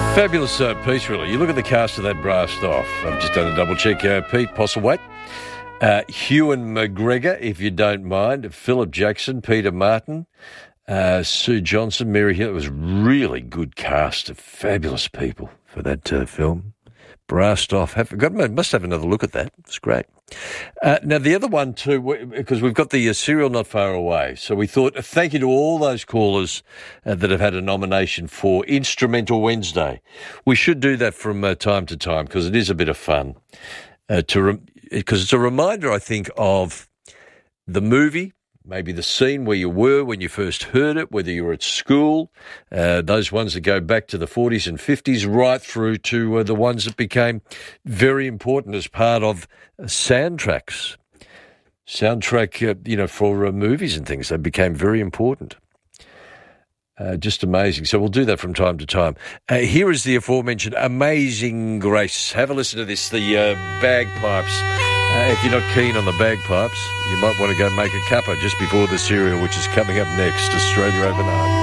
Fabulous piece, really. You look at the cast of that Brassed Off. I've just done a double check. Pete Postlethwaite, Ewan McGregor, if you don't mind, Philip Jackson, Peter Martin, Sue Johnson, Mary Hill. It was really good cast of fabulous people for that film. Brassed Off. Must have another look at that. It's great. Now, the other one too, because we've got the serial not far away, so we thought thank you to all those callers that have had a nomination for Instrumental Wednesday. We should do that from time to time because it is a bit of fun. Because it's a reminder, I think, of the movie, maybe the scene where you were when you first heard it, whether you were at school, those ones that go back to the 40s and 50s, right through to the ones that became very important as part of soundtracks. Soundtrack, for movies and things, they became very important. Just amazing. So we'll do that from time to time. Here is the aforementioned Amazing Grace. Have a listen to this, the bagpipes. If you're not keen on the bagpipes, you might want to go make a cuppa just before the cereal, which is coming up next, Australia Overnight.